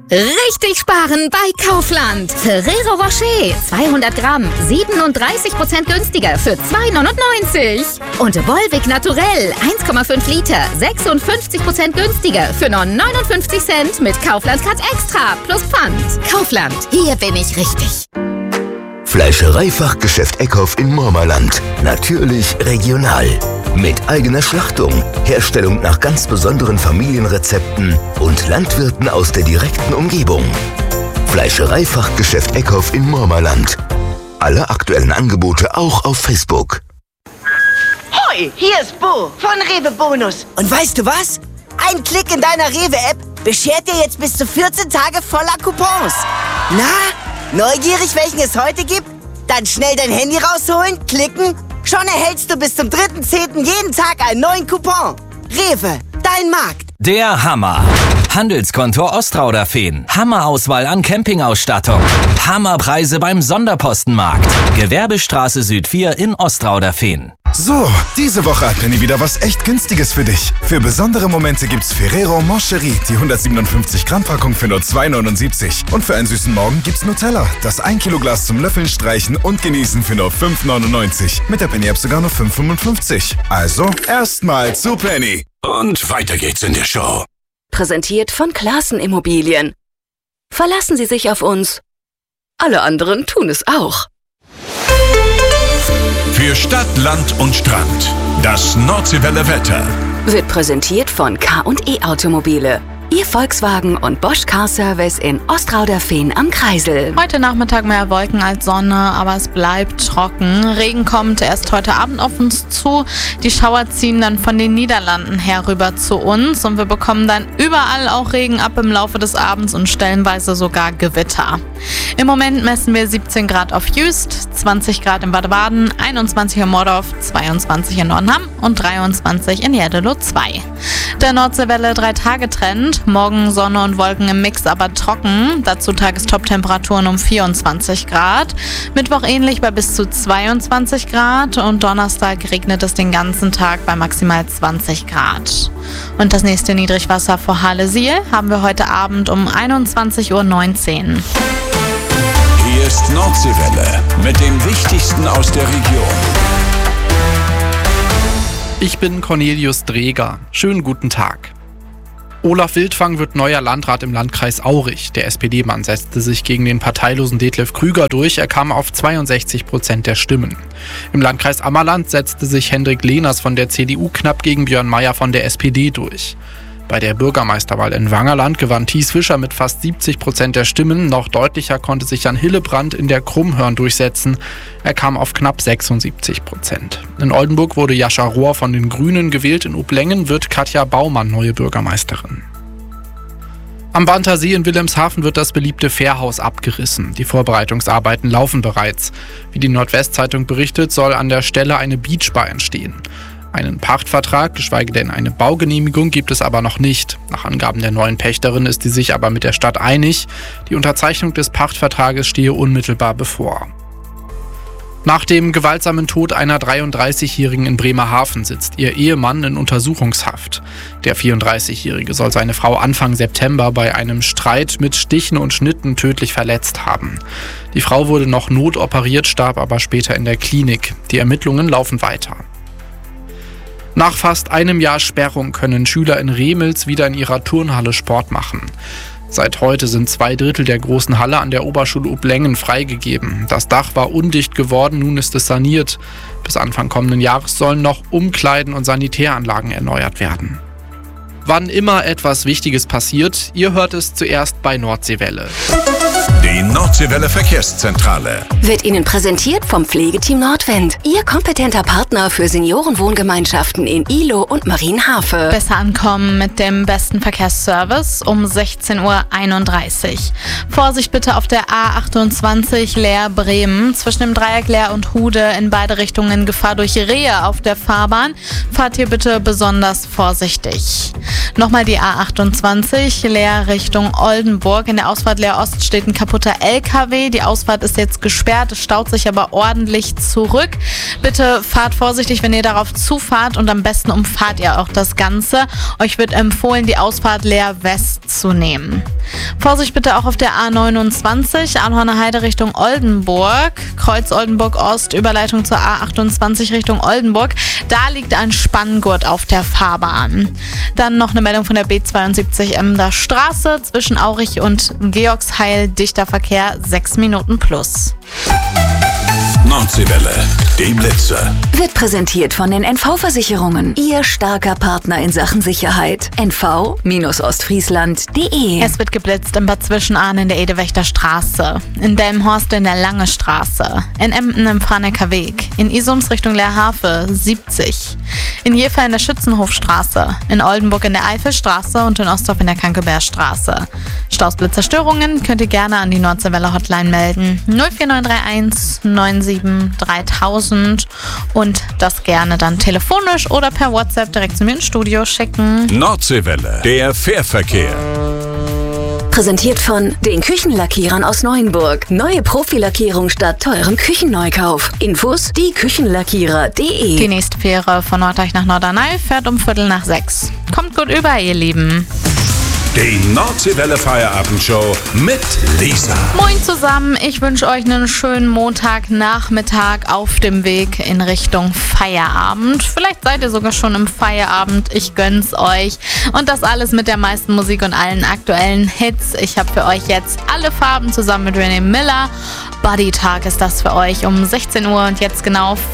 Richtig sparen bei Kaufland. Ferrero Rocher 200 Gramm 37% günstiger für 2,99. Und Volvic Naturell 1,5 Liter 56% günstiger für nur 59 Cent mit Kaufland Cut Extra plus Pfand. Kaufland, hier bin ich richtig. Fleischereifachgeschäft Eckhoff in Murmerland. Natürlich regional. Mit eigener Schlachtung, Herstellung nach ganz besonderen Familienrezepten und Landwirten aus der direkten Umgebung. Fleischereifachgeschäft Eckhoff in Murmerland. Alle aktuellen Angebote auch auf Facebook. Hoi, hier ist Bo von Rewe Bonus. Und weißt du was? Ein Klick in deiner Rewe-App beschert dir jetzt bis zu 14 Tage voller Coupons. Na, neugierig, welchen es heute gibt? Dann schnell dein Handy rausholen, klicken. Schon erhältst du bis zum 3.10. jeden Tag einen neuen Coupon. Rewe, dein Markt. Der Hammer. Handelskonto Ostrauderfehn. Hammerauswahl an Campingausstattung. Hammerpreise beim Sonderpostenmarkt. Gewerbestraße Süd 4 in Ostrauderfehn. So, diese Woche hat Penny wieder was echt Günstiges für dich. Für besondere Momente gibt's Ferrero Moncherie, die 157 Gramm Packung für nur 2,79. Und für einen süßen Morgen gibt's Nutella, das 1 Kilo Glas zum Löffeln, Streichen und Genießen für nur 5,99. Mit der Penny App sogar nur 5,55. Also, erstmal zu Penny. Und weiter geht's in der Show. Präsentiert von Classen Immobilien. Verlassen Sie sich auf uns. Alle anderen tun es auch. Für Stadt, Land und Strand. Das Nordseewelle Wetter. Wird präsentiert von K&E Automobile. Ihr Volkswagen und Bosch Car Service in Ostrauderfehn am Kreisel. Heute Nachmittag mehr Wolken als Sonne, aber es bleibt trocken. Regen kommt erst heute Abend auf uns zu. Die Schauer ziehen dann von den Niederlanden her rüber zu uns und wir bekommen dann überall auch Regen ab im Laufe des Abends und stellenweise sogar Gewitter. Im Moment messen wir 17 Grad auf Jüst, 20 Grad in Baden-Baden, 21 in Mordorf, 22 in Nordenham und 23 in Jerdelow 2. Der Nordseewelle 3-Tage-Trend. Morgen Sonne und Wolken im Mix, aber trocken. Dazu Tagestop-Temperaturen um 24 Grad. Mittwoch ähnlich bei bis zu 22 Grad. Und Donnerstag regnet es den ganzen Tag bei maximal 20 Grad. Und das nächste Niedrigwasser vor Halle-Siel haben wir heute Abend um 21:19 Uhr. Hier ist Nordseewelle mit dem Wichtigsten aus der Region. Ich bin Cornelius Dreger. Schönen guten Tag. Olaf Wildfang wird neuer Landrat im Landkreis Aurich. Der SPD-Mann setzte sich gegen den parteilosen Detlef Krüger durch. Er kam auf 62% der Stimmen. Im Landkreis Ammerland setzte sich Hendrik Lehners von der CDU knapp gegen Björn Mayer von der SPD durch. Bei der Bürgermeisterwahl in Wangerland gewann Thies Fischer mit fast 70% der Stimmen. Noch deutlicher konnte sich Jan Hillebrand in der Krummhörn durchsetzen. Er kam auf knapp 76%. In Oldenburg wurde Jascha Rohr von den Grünen gewählt. In Oblängen wird Katja Baumann neue Bürgermeisterin. Am Wantersee in Wilhelmshaven wird das beliebte Fährhaus abgerissen. Die Vorbereitungsarbeiten laufen bereits. Wie die Nordwestzeitung berichtet, soll an der Stelle eine Beachbar entstehen. Einen Pachtvertrag, geschweige denn eine Baugenehmigung, gibt es aber noch nicht. Nach Angaben der neuen Pächterin ist sie sich aber mit der Stadt einig. Die Unterzeichnung des Pachtvertrages stehe unmittelbar bevor. Nach dem gewaltsamen Tod einer 33-Jährigen in Bremerhaven sitzt ihr Ehemann in Untersuchungshaft. Der 34-Jährige soll seine Frau Anfang September bei einem Streit mit Stichen und Schnitten tödlich verletzt haben. Die Frau wurde noch notoperiert, starb aber später in der Klinik. Die Ermittlungen laufen weiter. Nach fast einem Jahr Sperrung können Schüler in Remels wieder in ihrer Turnhalle Sport machen. Seit heute sind 2/3 der großen Halle an der Oberschule Oblängen freigegeben. Das Dach war undicht geworden, nun ist es saniert. Bis Anfang kommenden Jahres sollen noch Umkleiden und Sanitäranlagen erneuert werden. Wann immer etwas Wichtiges passiert, ihr hört es zuerst bei Nordseewelle. Die Nordseewelle Verkehrszentrale Wird Ihnen präsentiert vom Pflegeteam Nordwind. Ihr kompetenter Partner für Seniorenwohngemeinschaften in Ihlow und Marienhafe. Besser ankommen mit dem besten Verkehrsservice um 16:31 Uhr. Vorsicht bitte auf der A28 Leer-Bremen. Zwischen dem Dreieck Leer und Hude in beide Richtungen Gefahr durch Rehe auf der Fahrbahn. Fahrt hier bitte besonders vorsichtig. Nochmal die A28 Leer Richtung Oldenburg. In der Ausfahrt Leer Ost steht ein kaputtes kaputter LKW. Die Ausfahrt ist jetzt gesperrt, es staut sich aber ordentlich zurück. Bitte fahrt vorsichtig, wenn ihr darauf zufahrt und am besten umfahrt ihr auch das Ganze. Euch wird empfohlen, die Ausfahrt Leer West zu nehmen. Vorsicht bitte auch auf der A29, Arnhorner Heide Richtung Oldenburg, Kreuz Oldenburg Ost, Überleitung zur A28 Richtung Oldenburg. Da liegt ein Spanngurt auf der Fahrbahn. Dann noch eine Meldung von der B72 Emder Straße zwischen Aurich und Georgsheil, dichter Verkehr, 6 Minuten plus. Nordseewelle, die Blitzer. Wird präsentiert von den NV-Versicherungen. Ihr starker Partner in Sachen Sicherheit. NV-Ostfriesland.de. Es wird geblitzt in Bad Zwischenahn in der Edewächter Straße, in Delmenhorst in der Lange Straße, in Emden im Franecker Weg, in Isums Richtung Leerhafe 70, in Jever in der Schützenhofstraße, in Oldenburg in der Eifelstraße und in Ostdorf in der Kankebergstraße. Staus, Blitzerstörungen könnt ihr gerne an die Nordseewelle Hotline melden. 04931 97 3000 und das gerne dann telefonisch oder per WhatsApp direkt zu mir ins Studio schicken. Nordseewelle, der Fährverkehr. Präsentiert von den Küchenlackierern aus Neuenburg. Neue Profilackierung statt teurem Küchenneukauf. Infos dieküchenlackierer.de. Die nächste Fähre von Norddeich nach Norderney fährt um 5:45. Kommt gut über, ihr Lieben. Die Nordseewelle Feierabendshow mit Lisa. Moin zusammen, ich wünsche euch einen schönen Montagnachmittag auf dem Weg in Richtung Feierabend. Vielleicht seid ihr sogar schon im Feierabend, ich gönn's euch. Und das alles mit der meisten Musik und allen aktuellen Hits. Ich habe für euch jetzt Alle Farben zusammen mit René Miller. Buddy Tag ist das für euch um 16 Uhr und jetzt genau